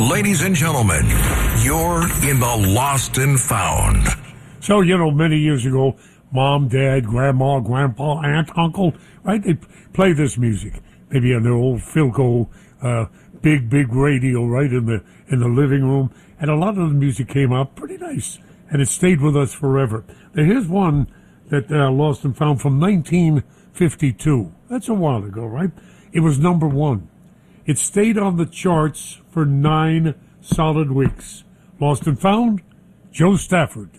Ladies and gentlemen, you're in the Lost and Found. So, many years ago, Mom, Dad, Grandma, Grandpa, Aunt, Uncle, right? They play this music. Maybe on their old Philco, big radio, right, in the living room. And a lot of the music came out pretty nice. And it stayed with us forever. Now, here's one that Lost and Found from 1952. That's a while ago, right? It was number one. It stayed on the charts for 9 solid weeks. Lost and Found, Joe Stafford.